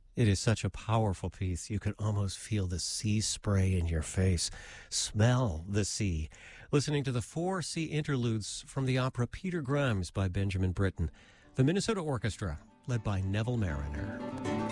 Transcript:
It is such a powerful piece. You can almost feel the sea spray in your face, smell the sea. Listening to the four sea interludes from the opera Peter Grimes by Benjamin Britten, the Minnesota Orchestra, led by Neville Mariner.